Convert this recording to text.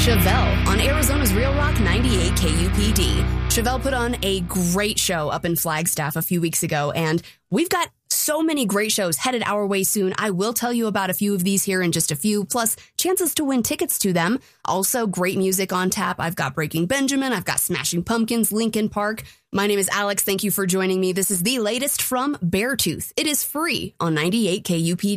Chevelle on Arizona's Real Rock 98 KUPD. Chevelle put on a great show up in Flagstaff a few weeks ago, and we've got so many great shows headed our way soon. I will tell you about a few of these here in just a few, plus chances to win tickets to them. Also, great music on tap. I've got Breaking Benjamin. I've got Smashing Pumpkins, Linkin Park. My name is Alex. Thank you for joining me. This is the latest from Beartooth. It is free on 98 KUPD.